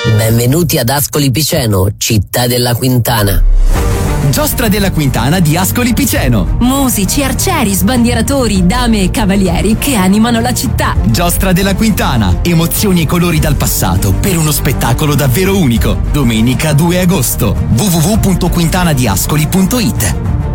Benvenuti ad Ascoli Piceno, città della Quintana. Giostra della Quintana di Ascoli Piceno. Musici, arcieri, sbandieratori, dame e cavalieri che animano la città. Giostra della Quintana, emozioni e colori dal passato per uno spettacolo davvero unico. Domenica 2 agosto. www.quintanadiascoli.it